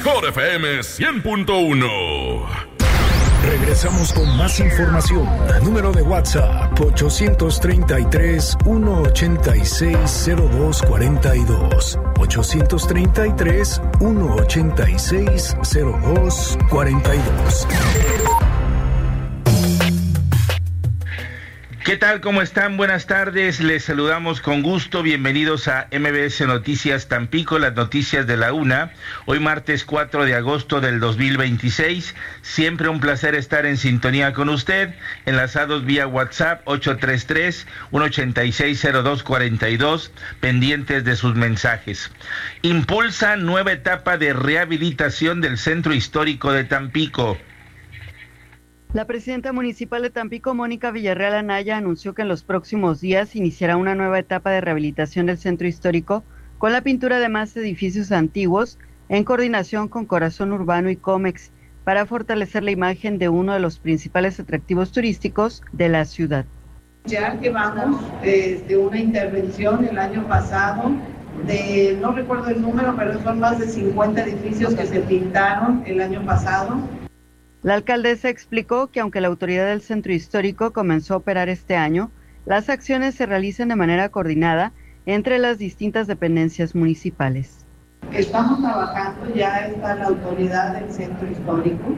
Mejor FM 100.1. Regresamos con más información. Número de WhatsApp 833-186-0242. 833-186-0242. ¿Qué tal? ¿Cómo están? Buenas tardes. Les saludamos con gusto. Bienvenidos a MBS Noticias Tampico, las noticias de la una. Hoy martes 4 de agosto del 2026. Siempre un placer estar en sintonía con usted. Enlazados vía WhatsApp 833-186-0242. Pendientes de sus mensajes. Impulsa nueva etapa de rehabilitación del Centro Histórico de Tampico. La presidenta municipal de Tampico, Mónica Villarreal Anaya, anunció que en los próximos días iniciará una nueva etapa de rehabilitación del centro histórico con la pintura de más edificios antiguos en coordinación con Corazón Urbano y Comex para fortalecer la imagen de uno de los principales atractivos turísticos de la ciudad. Ya llevamos desde una intervención el año pasado de, no recuerdo el número, pero son más de 50 edificios que se pintaron el año pasado. La alcaldesa explicó que aunque la autoridad del centro histórico comenzó a operar este año, las acciones se realizan de manera coordinada entre las distintas dependencias municipales. Estamos trabajando, ya está la autoridad del centro histórico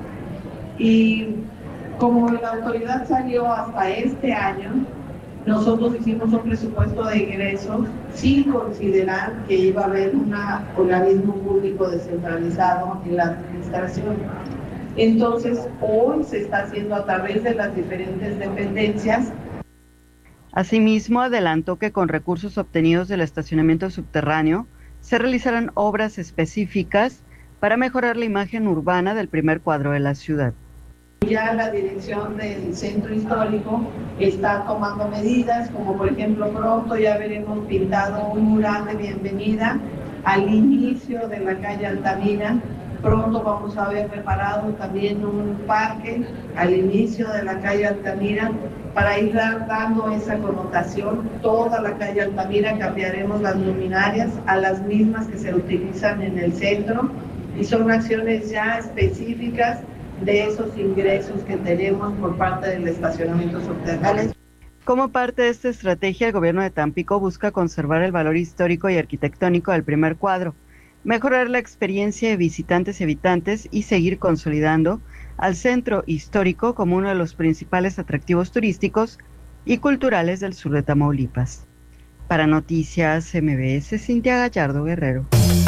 y como la autoridad salió hasta este año, nosotros hicimos un presupuesto de ingresos sin considerar que iba a haber un organismo público descentralizado en la administración. Entonces, hoy se está haciendo a través de las diferentes dependencias. Asimismo, adelantó que con recursos obtenidos del estacionamiento subterráneo se realizarán obras específicas para mejorar la imagen urbana del primer cuadro de la ciudad. Ya la dirección del centro histórico está tomando medidas, como por ejemplo pronto ya veremos pintado un mural de bienvenida al inicio de la calle Altamira. Pronto vamos a ver preparado también un parque al inicio de la calle Altamira para ir dando esa connotación. Toda la calle Altamira cambiaremos las luminarias a las mismas que se utilizan en el centro y son acciones ya específicas de esos ingresos que tenemos por parte del estacionamiento subterráneo. Como parte de esta estrategia, el gobierno de Tampico busca conservar el valor histórico y arquitectónico del primer cuadro, mejorar la experiencia de visitantes y habitantes y seguir consolidando al centro histórico como uno de los principales atractivos turísticos y culturales del sur de Tamaulipas. Para Noticias MBS, Cintia Gallardo Guerrero.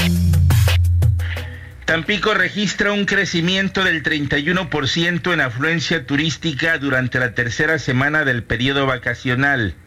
Tampico registra un crecimiento del 31% en afluencia turística durante la tercera semana del periodo vacacional.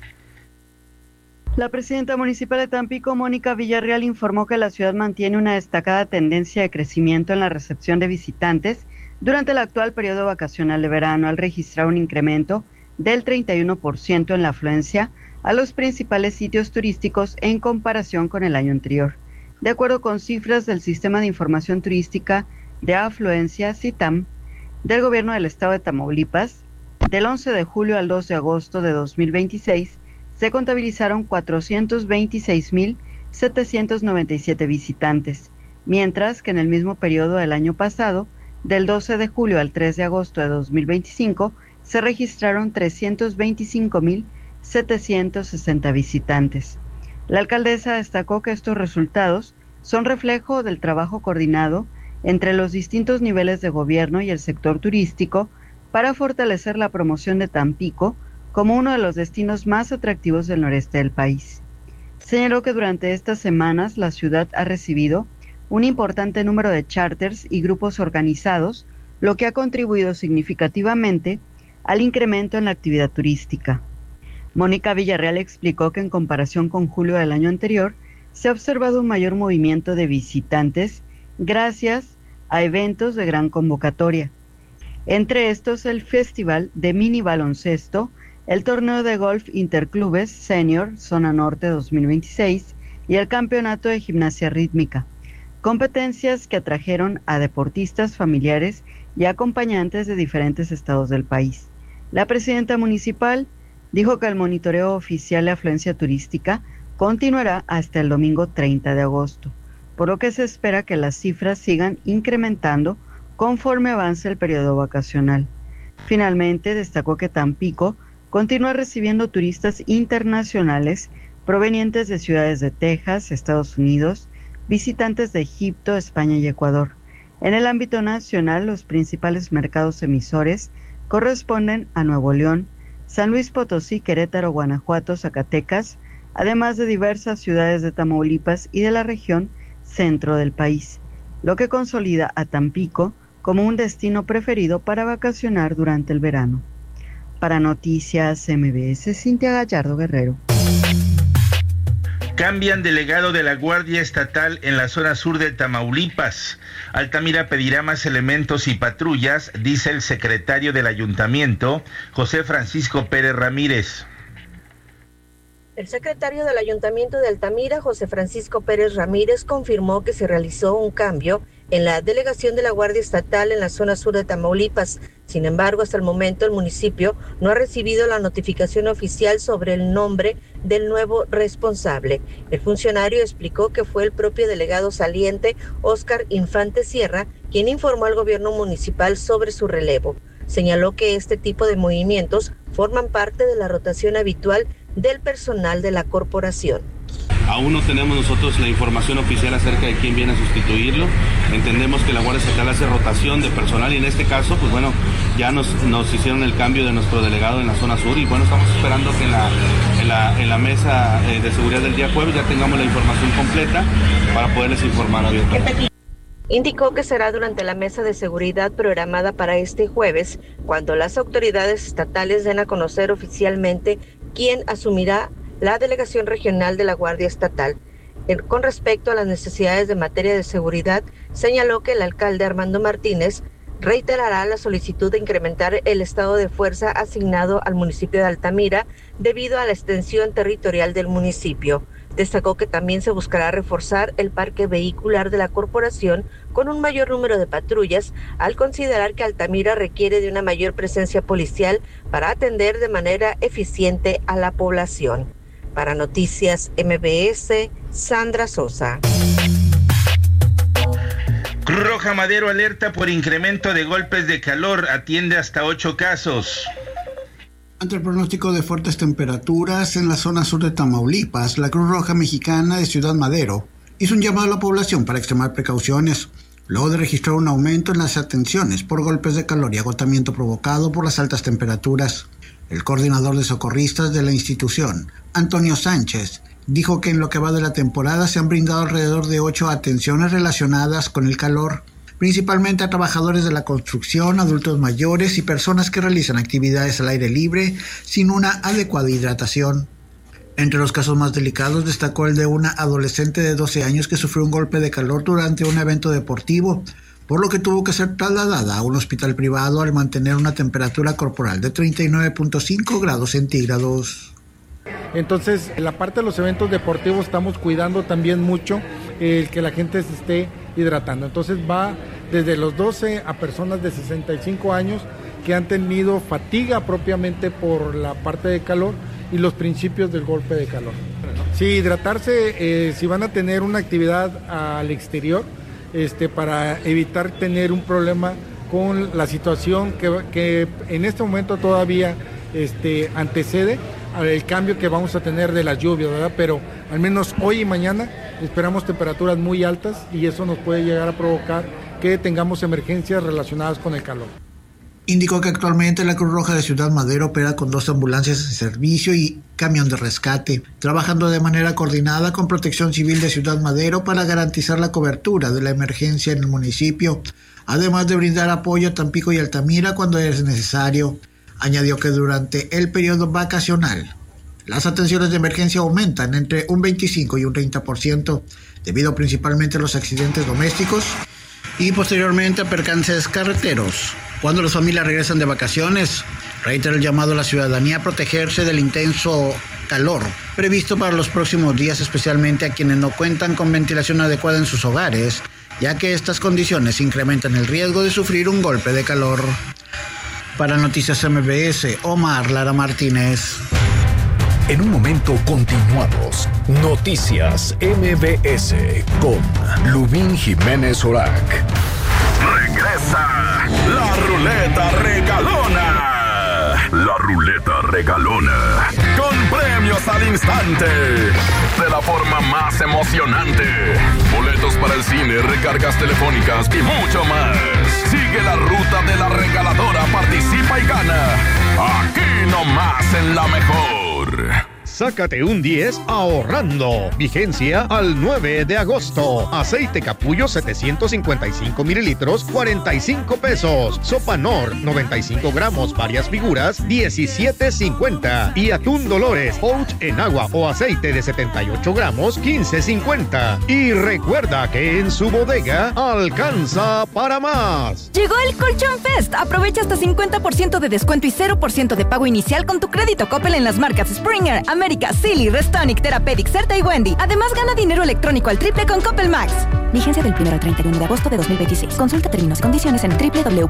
La presidenta municipal de Tampico, Mónica Villarreal, informó que la ciudad mantiene una destacada tendencia de crecimiento en la recepción de visitantes durante el actual periodo vacacional de verano, al registrar un incremento del 31% en la afluencia a los principales sitios turísticos en comparación con el año anterior. De acuerdo con cifras del Sistema de Información Turística de Afluencia, SITAM, del Gobierno del Estado de Tamaulipas, del 11 de julio al 2 de agosto de 2026, se contabilizaron 426,797 visitantes, mientras que en el mismo periodo del año pasado, del 12 de julio al 3 de agosto de 2025, se registraron 325,760 visitantes. La alcaldesa destacó que estos resultados son reflejo del trabajo coordinado entre los distintos niveles de gobierno y el sector turístico para fortalecer la promoción de Tampico como uno de los destinos más atractivos del noreste del país. Señaló que durante estas semanas la ciudad ha recibido un importante número de charters y grupos organizados, lo que ha contribuido significativamente al incremento en la actividad turística. Mónica Villarreal explicó que en comparación con julio del año anterior, se ha observado un mayor movimiento de visitantes gracias a eventos de gran convocatoria. Entre estos, el Festival de Mini Baloncesto, el Torneo de Golf Interclubes Senior Zona Norte 2026 y el Campeonato de Gimnasia Rítmica, competencias que atrajeron a deportistas, familiares y acompañantes de diferentes estados del país. La presidenta municipal dijo que el monitoreo oficial de afluencia turística continuará hasta el domingo 30 de agosto. por lo que se espera que las cifras sigan incrementando conforme avance el periodo vacacional. Finalmente, destacó que Tampico continúa recibiendo turistas internacionales provenientes de ciudades de Texas, Estados Unidos, visitantes de Egipto, España y Ecuador. En el ámbito nacional, los principales mercados emisores corresponden a Nuevo León, San Luis Potosí, Querétaro, Guanajuato, Zacatecas, además de diversas ciudades de Tamaulipas y de la región centro del país, lo que consolida a Tampico como un destino preferido para vacacionar durante el verano. Para Noticias MBS, Cintia Gallardo Guerrero. Cambian delegado de la Guardia Estatal en la zona sur de Tamaulipas. Altamira pedirá más elementos y patrullas, dice el secretario del ayuntamiento, José Francisco Pérez Ramírez. El secretario del Ayuntamiento de Altamira, José Francisco Pérez Ramírez, confirmó que se realizó un cambio en la delegación de la Guardia Estatal en la zona sur de Tamaulipas. Sin embargo, hasta el momento el municipio no ha recibido la notificación oficial sobre el nombre del nuevo responsable. El funcionario explicó que fue el propio delegado saliente, Óscar Infante Sierra, quien informó al gobierno municipal sobre su relevo. Señaló que este tipo de movimientos forman parte de la rotación habitual del personal de la corporación. Aún no tenemos nosotros la información oficial acerca de quién viene a sustituirlo. Entendemos que la Guardia Estatal hace rotación de personal y en este caso, pues bueno, ya nos hicieron el cambio de nuestro delegado en la zona sur y bueno, estamos esperando que en la mesa de seguridad del día jueves ya tengamos la información completa para poderles informar abiertamente. Indicó que será durante la mesa de seguridad programada para este jueves, cuando las autoridades estatales den a conocer oficialmente quién asumirá la delegación regional de la Guardia Estatal. Con respecto a las necesidades de materia de seguridad, señaló que el alcalde Armando Martínez reiterará la solicitud de incrementar el estado de fuerza asignado al municipio de Altamira debido a la extensión territorial del municipio. Destacó que también se buscará reforzar el parque vehicular de la corporación con un mayor número de patrullas, al considerar que Altamira requiere de una mayor presencia policial para atender de manera eficiente a la población. Para Noticias MBS, Sandra Sosa. Cruz Roja Madero alerta por incremento de golpes de calor, atiende hasta 8 casos. Ante el pronóstico de fuertes temperaturas en la zona sur de Tamaulipas, la Cruz Roja Mexicana de Ciudad Madero hizo un llamado a la población para extremar precauciones, luego de registrar un aumento en las atenciones por golpes de calor y agotamiento provocado por las altas temperaturas. El coordinador de socorristas de la institución, Antonio Sánchez, dijo que en lo que va de la temporada se han brindado alrededor de 8 atenciones relacionadas con el calor, principalmente a trabajadores de la construcción, adultos mayores y personas que realizan actividades al aire libre sin una adecuada hidratación. Entre los casos más delicados destacó el de una adolescente de 12 años que sufrió un golpe de calor durante un evento deportivo, por lo que tuvo que ser trasladada a un hospital privado al mantener una temperatura corporal de 39.5 grados centígrados. Entonces, en la parte de los eventos deportivos estamos cuidando también mucho el que la gente se esté hidratando. Entonces va desde los 12 a personas de 65 años que han tenido fatiga propiamente por la parte de calor y los principios del golpe de calor. Sí, hidratarse, si van a tener una actividad al exterior, para evitar tener un problema con la situación que en este momento todavía antecede el cambio que vamos a tener de las lluvias, ¿verdad? Pero al menos hoy y mañana esperamos temperaturas muy altas y eso nos puede llegar a provocar que tengamos emergencias relacionadas con el calor. Indicó que actualmente la Cruz Roja de Ciudad Madero opera con 2 ambulancias de servicio y camión de rescate, trabajando de manera coordinada con Protección Civil de Ciudad Madero para garantizar la cobertura de la emergencia en el municipio, además de brindar apoyo a Tampico y Altamira cuando es necesario. Añadió que durante el periodo vacacional, las atenciones de emergencia aumentan entre un 25 y un 30%, debido principalmente a los accidentes domésticos y posteriormente a percances carreteros. Cuando las familias regresan de vacaciones, reitera el llamado a la ciudadanía a protegerse del intenso calor previsto para los próximos días, especialmente a quienes no cuentan con ventilación adecuada en sus hogares, ya que estas condiciones incrementan el riesgo de sufrir un golpe de calor. Para Noticias MBS, Omar Lara Martínez. En un momento continuamos. Noticias MBS con Lubín Jiménez Orac. Regresa la ruleta regalona. La ruleta regalona. Con premios al instante. De la forma más emocionante. Boletos para el cine, recargas telefónicas y mucho más. Sigue la ruta de la regaladora, participa y gana. Aquí nomás en La Mejor. Sácate un 10 ahorrando. Vigencia al 9 de agosto. Aceite Capullo 755 mililitros, 45 pesos. Sopa Nor, 95 gramos, varias figuras, 17.50. Y atún Dolores, Pouch en agua o aceite de 78 gramos, 15.50. Y recuerda que en su bodega alcanza para más. Llegó el Colchón Fest. Aprovecha hasta 50% de descuento y 0% de pago inicial con tu crédito Coppel en las marcas Springer, América, Silly, Restonic, Therapeutic, Certa y Wendy. Además, gana dinero electrónico al triple con Coppel Max. Vigencia del 1 al 31 de agosto de 2026. Consulta términos y condiciones en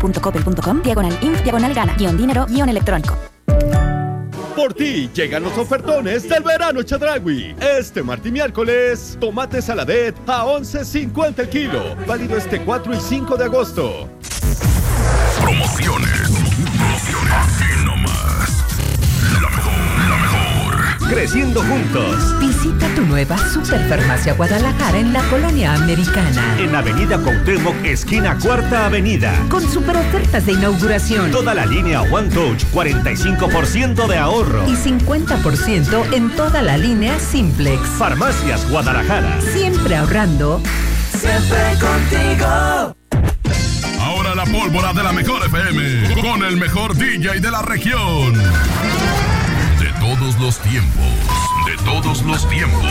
www.coppel.com/inf/gana-dinero-electrónico. Por ti llegan los ofertones del verano Chedraui. Este martes y miércoles, tomate saladet a 11.50 el kilo. Válido este 4 y 5 de agosto. Promociones. Aquí nomás. La mejor. Creciendo juntos. Visita tu nueva Superfarmacia Guadalajara en la Colonia Americana. En Avenida Cuauhtémoc, esquina Cuarta Avenida. Con super ofertas de inauguración. Toda la línea One Touch, 45% de ahorro. Y 50% en toda la línea Simplex. Farmacias Guadalajara. Siempre ahorrando. Siempre contigo. Ahora la pólvora de La Mejor FM. Con el mejor DJ de la región. De todos los tiempos.